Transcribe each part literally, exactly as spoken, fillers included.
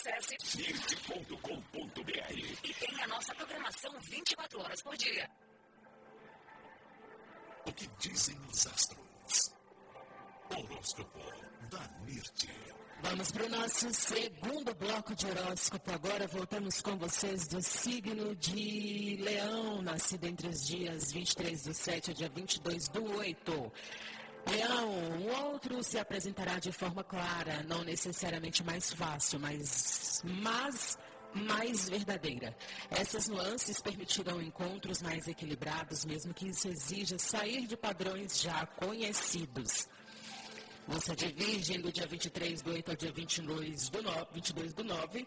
Acesse mirte ponto com ponto br e tenha a nossa programação vinte e quatro horas por dia. O que dizem os astros? Horóscopo da Mirte. Vamos para o nosso segundo bloco de horóscopo. Agora voltamos com vocês do signo de Leão, nascido entre os dias vinte e três do sete ao dia vinte e dois do oito. Leão, o outro se apresentará de forma clara, não necessariamente mais fácil, mas, mas mais verdadeira. Essas nuances permitirão encontros mais equilibrados, mesmo que isso exija sair de padrões já conhecidos. Você de Virgem, do dia vinte e três do oito ao dia vinte e dois do nove,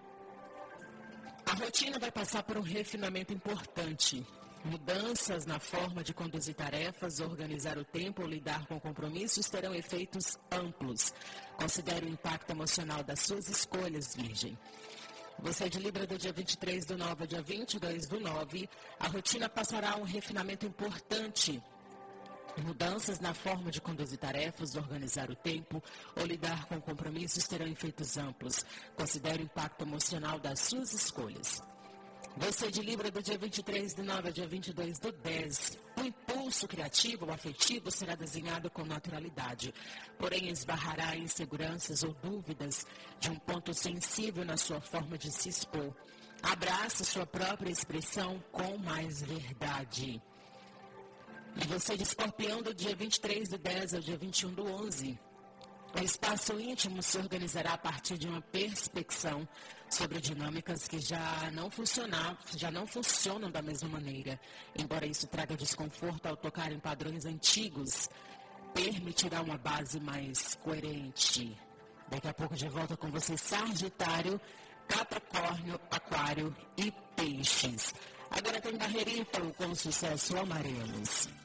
a rotina vai passar por um refinamento importante. Mudanças na forma de conduzir tarefas, organizar o tempo ou lidar com compromissos terão efeitos amplos. Considere o impacto emocional das suas escolhas, Virgem. Você de Libra, do dia vinte e três do nove ao dia vinte e dois do nove, a rotina passará um refinamento importante. Mudanças na forma de conduzir tarefas, organizar o tempo ou lidar com compromissos terão efeitos amplos. Considere o impacto emocional das suas escolhas. Você de Libra, do dia vinte e três do nove ao dia vinte e dois do dez, o impulso criativo ou afetivo será desenhado com naturalidade, porém esbarrará em inseguranças ou dúvidas de um ponto sensível na sua forma de se expor. Abrace sua própria expressão com mais verdade. E você de Escorpião, do dia vinte e três do dez ao dia vinte e um do onze, o espaço íntimo se organizará a partir de uma perspecção sobre dinâmicas que já não, funcionam, já não funcionam da mesma maneira. Embora isso traga desconforto ao tocar em padrões antigos, permitirá uma base mais coerente. Daqui a pouco de volta com você, Sagitário, Capricórnio, Aquário e Peixes. Agora tem Barreirito com Sucesso Amarelos.